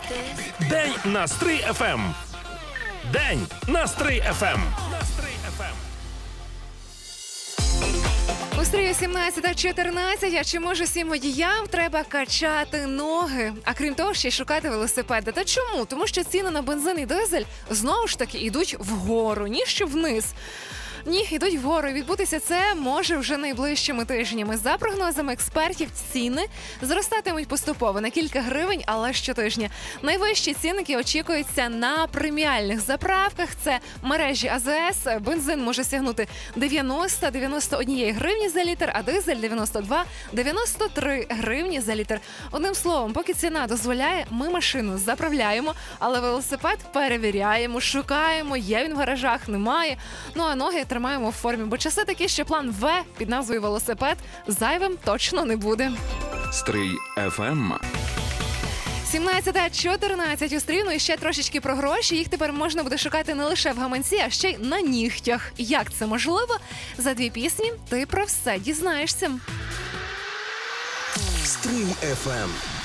День на Стрий ФМ. День на Стрий ФМ. У Стрию 17:14, а чи може всім водіям треба качати ноги? А крім того, ще й шукати велосипеди. Та чому? Тому що ціни на бензин і дизель знову ж таки йдуть вгору, ніж вниз. Ні, йдуть вгору. Відбутися це може вже найближчими тижнями. За прогнозами експертів, ціни зростатимуть поступово на кілька гривень, але щотижня. Найвищі цінники очікуються на преміальних заправках. Це мережі АЗС. Бензин може сягнути 90-91 гривні за літр, а дизель 92-93 гривні за літр. Одним словом, поки ціна дозволяє, ми машину заправляємо, але велосипед перевіряємо, шукаємо, є він в гаражах, немає. Ну а ноги тримаємо в формі, бо часи такі, що план В під назвою велосипед зайвим точно не буде. Стрий ФМ. 17:14 у Стрію, і ще трошечки про гроші. Їх тепер можна буде шукати не лише в гаманці, а ще й на нігтях. Як це можливо? За 2 пісні ти про все дізнаєшся. Стрий ФМ.